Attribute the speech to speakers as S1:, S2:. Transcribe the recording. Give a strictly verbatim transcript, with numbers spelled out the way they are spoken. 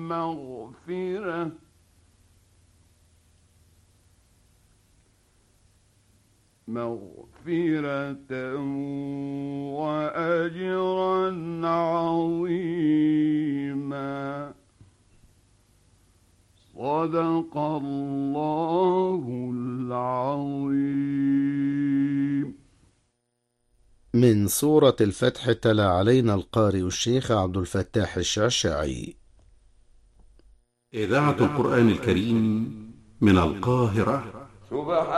S1: مغفرة مغفرة وأجرا عظيما. صدق الله العظيم.
S2: من سورة الفتح تلا علينا القارئ الشيخ عبد الفتاح الشعشاعي.
S3: إذاعة القرآن الكريم من القاهرة.